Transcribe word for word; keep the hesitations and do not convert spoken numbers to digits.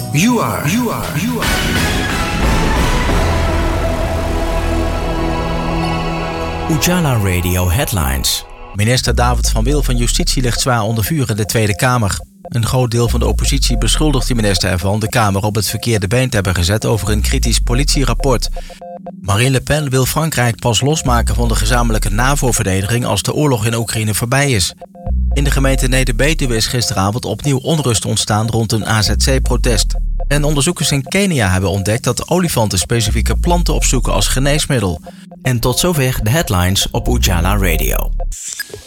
You are, you are, you are. Ujala Radio Headlines. Minister David van Wil van Justitie ligt zwaar onder vuur in de Tweede Kamer. Een groot deel van de oppositie beschuldigt de minister ervan de Kamer op het verkeerde been te hebben gezet over een kritisch politierapport. Marine Le Pen wil Frankrijk pas losmaken van de gezamenlijke NAVO-verdediging als de oorlog in Oekraïne voorbij is. In de gemeente Neder-Betuwe is gisteravond opnieuw onrust ontstaan rond een A Z C-protest. En onderzoekers in Kenia hebben ontdekt dat olifanten specifieke planten opzoeken als geneesmiddel. En tot zover de headlines op Ujala Radio.